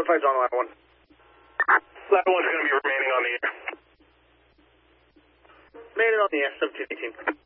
Notified's on line 1. Line 1's going to be remaining on the air. Made it on the air, 1718.